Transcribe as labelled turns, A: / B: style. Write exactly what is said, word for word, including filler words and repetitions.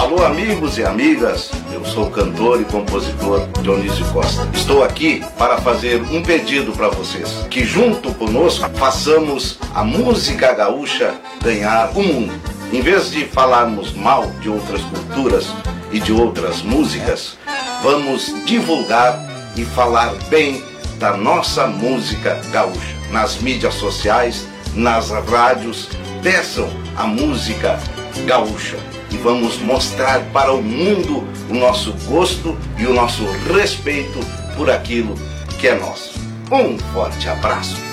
A: Alô, amigos e amigas, eu sou o cantor e compositor Dionísio Costa. Estou aqui para fazer um pedido para vocês, que junto conosco façamos a música gaúcha ganhar o mundo. Em vez de falarmos mal de outras culturas e de outras músicas, vamos divulgar e falar bem da nossa música gaúcha. Nas mídias sociais, nas rádios, peçam a música gaúcha e vamos mostrar para o mundo o nosso gosto e o nosso respeito por aquilo que é nosso. Um forte abraço.